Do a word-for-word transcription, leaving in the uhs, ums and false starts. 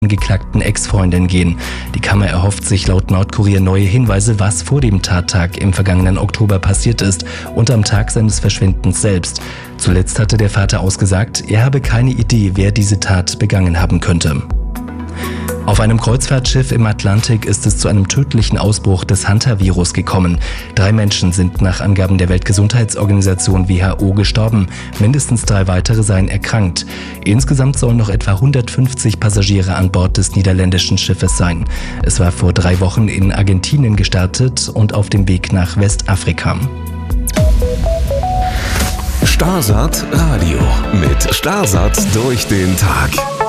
angeklagten Ex-Freundin gehen. Die Kammer erhofft sich laut Nordkorea neue Hinweise, was vor dem Tattag im vergangenen Oktober passiert ist und am Tag seines Verschwindens selbst. Zuletzt hatte der Vater ausgesagt, er habe keine Idee, wer diese Tat begangen haben könnte. Auf einem Kreuzfahrtschiff im Atlantik ist es zu einem tödlichen Ausbruch des Hantavirus gekommen. Drei Menschen sind nach Angaben der Weltgesundheitsorganisation W H O gestorben. Mindestens drei weitere seien erkrankt. Insgesamt sollen noch etwa hundertfünfzig Passagiere an Bord des niederländischen Schiffes sein. Es war vor drei Wochen in Argentinien gestartet und auf dem Weg nach Westafrika. Starsat Radio mit Starsat durch den Tag.